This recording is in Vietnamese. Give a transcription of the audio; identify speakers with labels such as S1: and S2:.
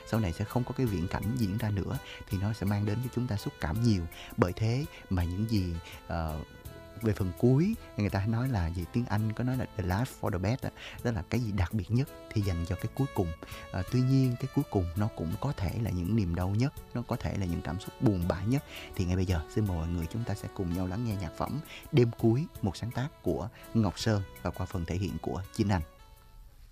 S1: sau này sẽ không có cái viễn cảnh diễn ra nữa, thì nó sẽ mang đến cho chúng ta xúc cảm nhiều. Bởi thế mà những gì về phần cuối, người ta nói là gì, tiếng Anh có nói là the last for the best á, đó là cái gì đặc biệt nhất thì dành cho cái cuối cùng. Tuy nhiên cái cuối cùng nó cũng có thể là những niềm đau nhất, nó có thể là những cảm xúc buồn bã nhất. Thì ngay bây giờ xin mời mọi người chúng ta sẽ cùng nhau lắng nghe nhạc phẩm Đêm cuối, một sáng tác của Ngọc Sơn và qua phần thể hiện của Chính Anh.